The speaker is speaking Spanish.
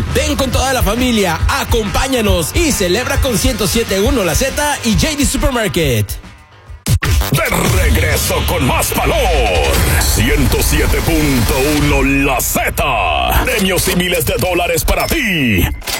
Ven con toda la familia, acompáñanos y celebra con 107.1 La Z y JD Supermarket. De regreso con más valor. 107.1 La Z. Premios y miles de dólares para ti.